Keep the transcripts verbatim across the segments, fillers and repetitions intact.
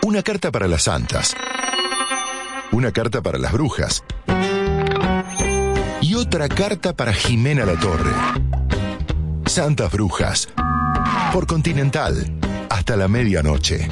Una carta para las santas. Una carta para las brujas. Y otra carta para Jimena Latorre. Santas Brujas. Por Continental. Hasta la medianoche.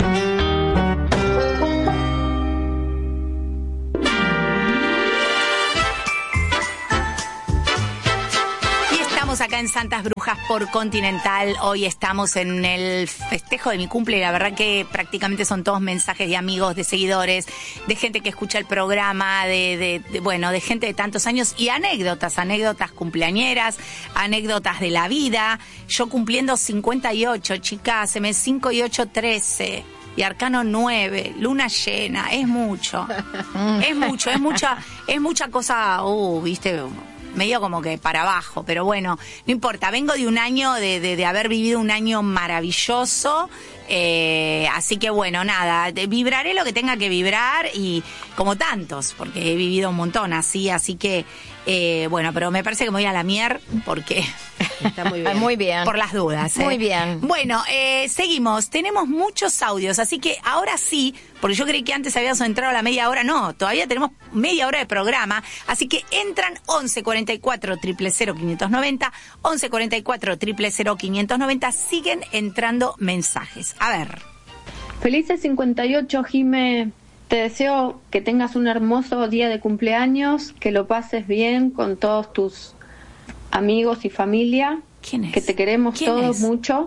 Acá en Santas Brujas por Continental. Hoy estamos en el festejo de mi cumple y la verdad que prácticamente son todos mensajes de amigos, de seguidores, de gente que escucha el programa, de, de, de bueno, de gente de tantos años y anécdotas, anécdotas cumpleañeras, anécdotas de la vida. Yo cumpliendo cincuenta y ocho, chicas, se me cinco y ocho, trece. Y arcano nueve, luna llena, es mucho. Es mucho, es mucha, es mucha cosa, uh, viste, medio como que para abajo, pero bueno, no importa, vengo de un año, de, de, de haber vivido un año maravilloso, eh, así que bueno, nada, de, vibraré lo que tenga que vibrar y como tantos, porque he vivido un montón así, así que, eh, bueno, pero me parece que me voy a la mier, porque... Está muy bien. Muy bien. Por las dudas. ¿eh? Muy bien. Bueno, eh, seguimos. Tenemos muchos audios, así que ahora sí, porque yo creí que antes habíamos entrado a la media hora. No, todavía tenemos media hora de programa. Así que entran once cuarenta y cuatro, cero cero cero, quinientos noventa, once cuarenta y cuatro, cero cero cero, quinientos noventa. Siguen entrando mensajes. A ver. Felices cincuenta y ocho, Jime. Te deseo que tengas un hermoso día de cumpleaños, que lo pases bien con todos tus amigos y familia. ¿Quién es? Que te queremos todos es? mucho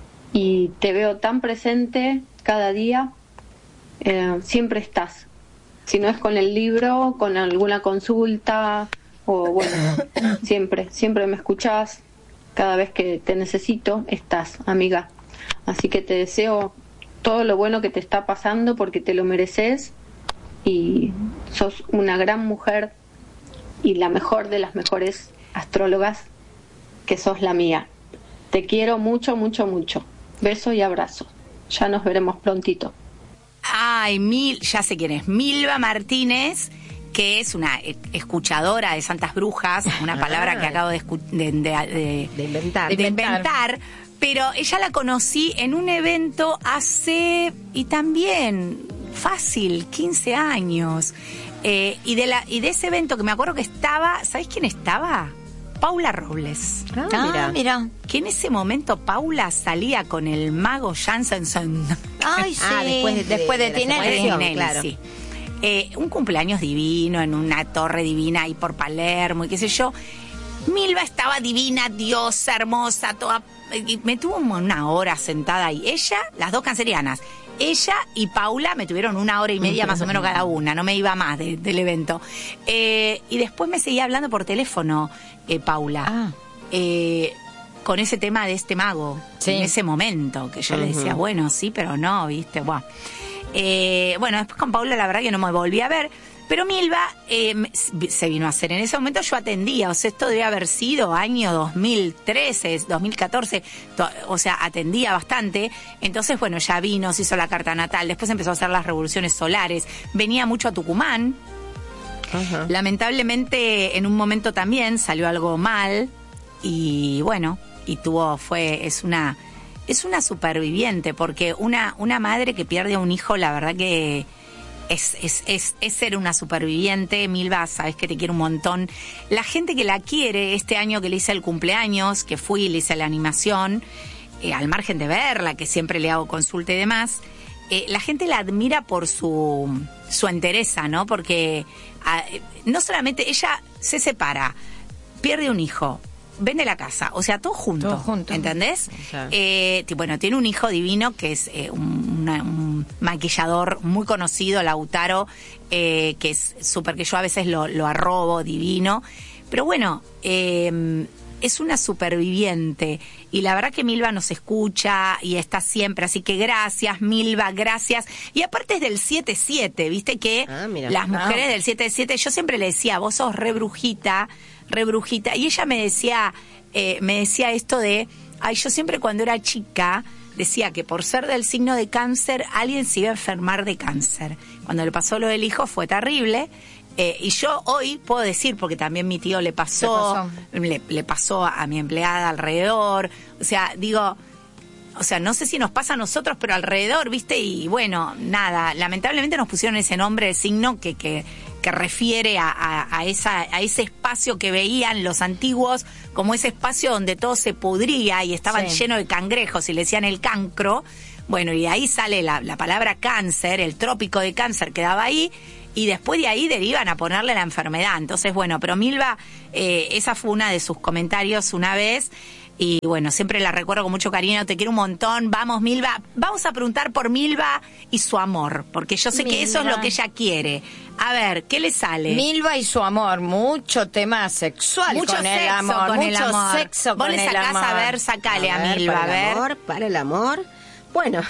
y te veo tan presente cada día. Eh, siempre estás. Si no es con el libro, con alguna consulta o bueno, siempre, siempre me escuchás. Cada vez que te necesito, estás, amiga. Así que te deseo todo lo bueno que te está pasando porque te lo mereces y sos una gran mujer y la mejor de las mejores astrólogas que sos la mía. Te quiero mucho, mucho, mucho. Beso y abrazo. Ya nos veremos prontito. Ay, Mil, ya sé quién es. Milva Martínez, que es una escuchadora de Santas Brujas, una palabra que acabo de, escu- de, de, de, de inventar. De inventar. Pero ella la conocí en un evento hace, y también, fácil, quince años. Eh, y, de la, y de ese evento que me acuerdo que estaba, ¿sabés quién estaba? Paula Robles. Ah, mira. mira. Que en ese momento Paula salía con el mago Jansenson. Ay, sí. Ah, después de, después de, de, de Tinelli, Tinelli, Tinelli, claro. Sí. Eh, un cumpleaños divino en una torre divina ahí por Palermo y qué sé yo. Milva estaba divina, diosa, hermosa, toda... Y me tuvo una hora sentada ahí. Ella, las dos cancerianas, ella y Paula me tuvieron una hora y media más o menos cada una, no me iba más de, del evento. Eh, y después me seguía hablando por teléfono, eh, Paula, ah. eh, con ese tema de este mago, sí. En ese momento, que yo uh-huh. le decía, bueno, sí, pero no, viste, bueno. Eh, bueno, después con Paula la verdad que no me volví a ver. Pero Milva eh, se vino a hacer. En ese momento yo atendía, o sea, esto debe haber sido año dos mil trece, dos mil catorce, to, o sea, atendía bastante. Entonces, bueno, ya vino, se hizo la carta natal, después empezó a hacer las revoluciones solares, venía mucho a Tucumán. Uh-huh. Lamentablemente, en un momento también salió algo mal y bueno, y tuvo, fue, es una, es una superviviente, porque una, una madre que pierde a un hijo, la verdad que... Es, es, es, es ser una superviviente. Milva, sabes que te quiero un montón. La gente que la quiere, este año que le hice el cumpleaños, que fui y le hice la animación, eh, al margen de verla, que siempre le hago consulta y demás, eh, la gente la admira por su, su entereza, ¿no? Porque a, no solamente ella se separa, pierde un hijo, vende la casa, o sea, todo junto, todo junto. ¿Entendés? O sea. eh, bueno, tiene un hijo divino que es eh, un, una, un maquillador muy conocido, Lautaro, eh, que es súper, que yo a veces lo, lo arrobo, divino, pero bueno, eh, es una superviviente y la verdad que Milva nos escucha y está siempre, así que gracias Milva, gracias. Y aparte es del siete siete, viste que ah, las mujeres ah. del siete siete, yo siempre le decía, vos sos re brujita, re brujita, y ella me decía, eh, me decía esto de, ay, yo siempre cuando era chica decía que por ser del signo de cáncer alguien se iba a enfermar de cáncer. Cuando le pasó lo del hijo fue terrible. Eh, y yo hoy puedo decir, porque también mi tío le pasó, le pasó, le, le pasó a mi empleada alrededor, o sea, digo, o sea, no sé si nos pasa a nosotros, pero alrededor, ¿viste? Y bueno, nada, lamentablemente nos pusieron ese nombre de signo que que, que refiere a, a, a, esa, a ese espacio que veían los antiguos como ese espacio donde todo se pudría y estaban sí. llenos de cangrejos y le decían el cancro. Bueno, y ahí sale la, la palabra cáncer, el trópico de cáncer quedaba ahí, y después de ahí derivan a ponerle la enfermedad. Entonces, bueno, pero Milva, eh, esa fue una de sus comentarios una vez, y bueno, siempre la recuerdo con mucho cariño, te quiero un montón. Vamos, Milva, vamos a preguntar por Milva y su amor, porque yo sé Milva. que eso es lo que ella quiere. A ver, ¿qué le sale? Milva y su amor, mucho tema sexual mucho con sexo el amor, con mucho el amor. sexo Vos con le el sacás amor. a ver, sacale a, a ver, Milva, para a ver. el amor, para el amor. Bueno,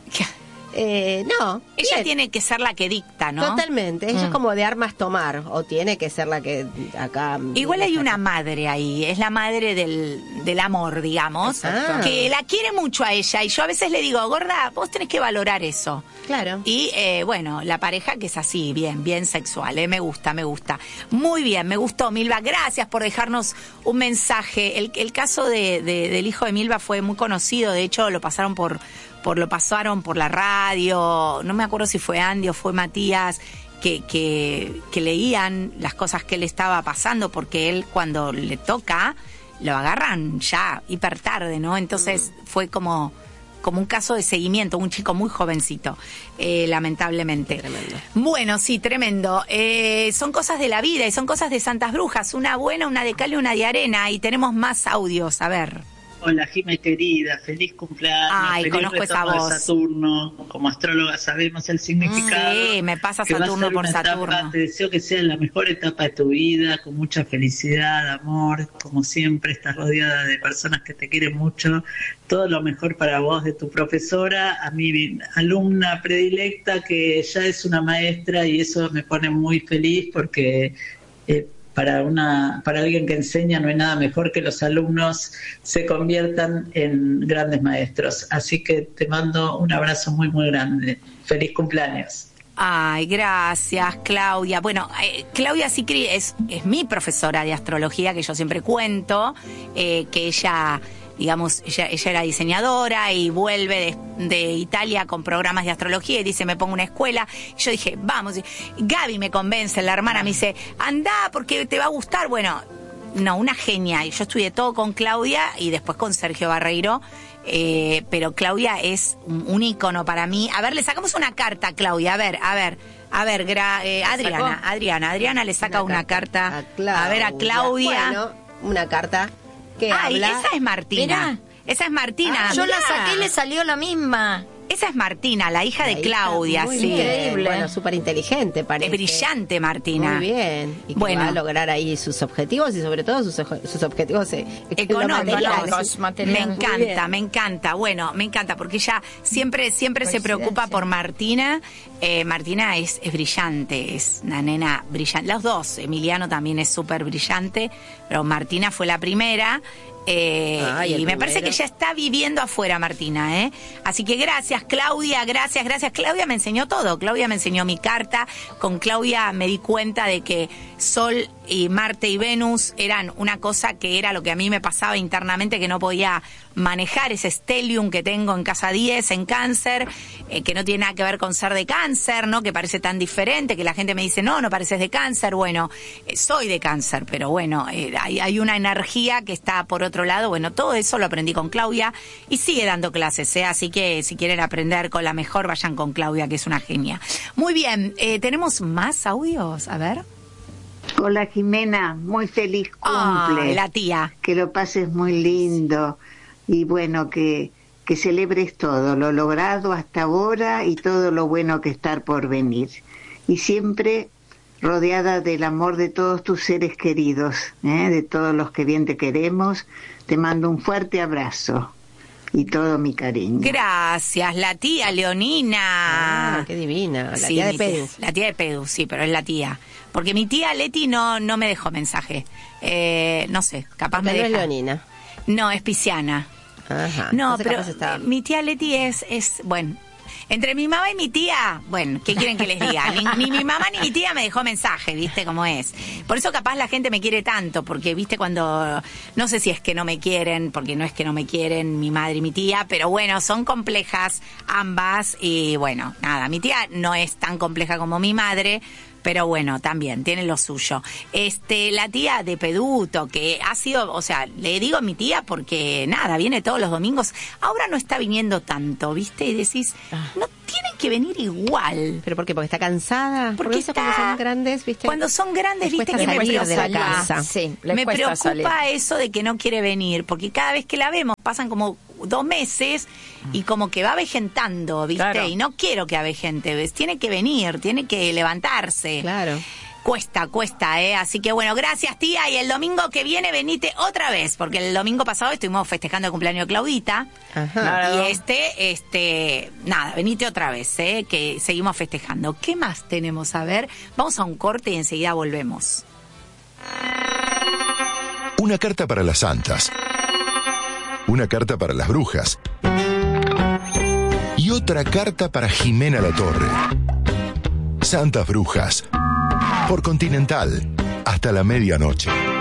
eh, no. Ella bien. tiene que ser la que dicta, ¿no? Totalmente. Ella Mm. es como de armas tomar, o tiene que ser la que acá. Igual hay una madre ahí, es la madre del, del amor, digamos, Ah. que la quiere mucho a ella, y yo a veces le digo, gorda, vos tenés que valorar eso. Claro. Y eh, bueno, la pareja que es así, bien, bien sexual, eh, me gusta, me gusta. Muy bien, me gustó, Milva, gracias por dejarnos un mensaje. El, el caso de, de, del hijo de Milva fue muy conocido, de hecho lo pasaron por, por lo pasaron por la radio, no me acuerdo si fue Andy o fue Matías, que, que, que leían las cosas que le estaba pasando, porque él cuando le toca, lo agarran ya hiper tarde, ¿no? Entonces mm. fue como... como un caso de seguimiento, un chico muy jovencito, eh, lamentablemente. Tremendo. Bueno, sí, tremendo. Eh, son cosas de la vida y son cosas de Santas Brujas, una buena, una de cal y una de arena, y tenemos más audios, a ver. Hola, Jime querida, feliz cumpleaños. Ay, feliz conozco esa retorno voz. de Saturno. Como astróloga sabemos el significado. Sí, me pasa que va a Saturno ser por una Saturno. etapa, te deseo que sea la mejor etapa de tu vida, con mucha felicidad, amor, como siempre, estás rodeada de personas que te quieren mucho. Todo lo mejor para vos, de tu profesora, a mi alumna predilecta, que ya es una maestra, y eso me pone muy feliz porque... Eh, Para una para alguien que enseña no hay nada mejor que los alumnos se conviertan en grandes maestros. Así que te mando un abrazo muy, muy grande. Feliz cumpleaños. Ay, gracias, Claudia. Bueno, eh, Claudia Sicri es, es mi profesora de astrología, que yo siempre cuento, eh, que ella... digamos, ella, ella era diseñadora y vuelve de, de Italia con programas de astrología y dice, me pongo una escuela. Y yo dije, vamos. Y Gaby me convence, la hermana me dice, anda porque te va a gustar. Bueno, no, una genia. Y yo estudié todo con Claudia y después con Sergio Barreiro. Eh, pero Claudia es un, un ícono para mí. A ver, le sacamos una carta a Claudia. A ver, a ver. A ver, gra, eh, Adriana, Adriana, Adriana le saca una, una carta. carta a, a ver, a Claudia. Bueno, una carta. ¿Qué Ay, habla? esa es Martina. Mirá. Esa es Martina. Ah, yo la saqué y le salió la misma. Esa es Martina, la hija la de Claudia, hija, muy sí. Increíble. Bueno, súper inteligente, parece. Es brillante, Martina. Muy bien. Y que bueno. va a lograr ahí sus objetivos y sobre todo sus, sus objetivos eh, económicos. Me encanta, me encanta. Bueno, me encanta porque ella siempre siempre se preocupa por Martina. Eh, Martina es, es brillante, es una nena brillante. Los dos, Emiliano también es súper brillante, pero Martina fue la primera. Eh, Ay, y me primero. parece que ya está viviendo afuera, Martina, ¿eh? Así que gracias, Claudia, gracias, gracias. Claudia me enseñó todo. Claudia me enseñó mi carta. Con Claudia me di cuenta de que Sol y Marte y Venus eran una cosa que era lo que a mí me pasaba internamente, que no podía manejar, ese stellium que tengo en casa diez, en Cáncer, eh, que no tiene nada que ver con ser de Cáncer, ¿no? Que parece tan diferente, que la gente me dice, no, no pareces de Cáncer. Bueno, eh, soy de Cáncer, pero bueno, eh, hay, hay una energía que está por otro lado. Bueno, todo eso lo aprendí con Claudia y sigue dando clases, ¿eh? Así que si quieren aprender con la mejor, vayan con Claudia, que es una genia. Muy bien, eh, ¿tenemos más audios? A ver. Hola, Jimena, muy feliz cumple. Oh, la tía. Que lo pases muy lindo y bueno, que, que celebres todo lo logrado hasta ahora y todo lo bueno que está por venir. Y siempre rodeada del amor de todos tus seres queridos, ¿eh? De todos los que bien te queremos. Te mando un fuerte abrazo y todo mi cariño. Gracias, la tía Leonina. Ah, qué divina, la sí, tía de Pedu. La tía de Pedu, sí, pero es la tía. Porque mi tía Leti no no me dejó mensaje. Eh, no sé, capaz me no deja. es Leonina. No, es pisciana. Ajá. No, Entonces, pero está... mi tía Leti es, es, bueno, Entre mi mamá y mi tía, bueno, ¿qué quieren que les diga? Ni, ni mi mamá ni mi tía me dejó mensaje, ¿viste cómo es? Por eso capaz la gente me quiere tanto, porque, ¿viste? Cuando, no sé si es que no me quieren, porque no es que no me quieren mi madre y mi tía, pero bueno, son complejas ambas y bueno, nada, mi tía no es tan compleja como mi madre, pero bueno, también tiene lo suyo. Este, la tía de Peduto, que ha sido, o sea, le digo a mi tía porque nada, viene todos los domingos. Ahora no está viniendo tanto, ¿viste? Y decís, no tienen que venir igual. ¿Pero por qué? ¿Porque está cansada? Porque está, cuando son grandes, ¿viste? Cuando son grandes, les ¿viste? Que me preocupa de la casa. Sí, me preocupa salir. Eso de que no quiere venir, porque cada vez que la vemos pasan como dos meses y como que va avejentando, ¿viste? Claro. Y no quiero que avejente, ¿ves? Tiene que venir, tiene que levantarse. Claro. Cuesta, cuesta, ¿eh? Así que bueno, gracias, tía. Y el domingo que viene venite otra vez, porque el domingo pasado estuvimos festejando el cumpleaños de Claudita. Ajá. Y este, este, nada, venite otra vez, ¿eh? Que seguimos festejando. ¿Qué más tenemos? A ver, vamos a un corte y enseguida volvemos. Una carta para las santas. Una carta para las brujas. Y otra carta para Jimena Latorre. Santas Brujas. Por Continental. Hasta la medianoche.